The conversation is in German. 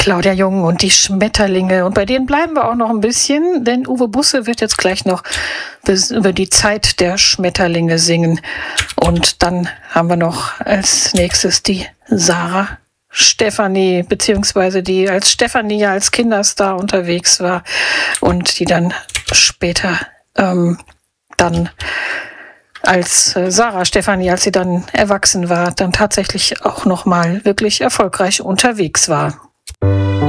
Claudia Jung und die Schmetterlinge. Und bei denen bleiben wir auch noch ein bisschen, denn Uwe Busse wird jetzt gleich noch über die Zeit der Schmetterlinge singen. Und dann haben wir noch als nächstes die Sarah Stefanie, beziehungsweise die als Stefanie als Kinderstar unterwegs war und die dann später dann als Sarah Stefanie, als sie dann erwachsen war, dann tatsächlich auch nochmal wirklich erfolgreich unterwegs war.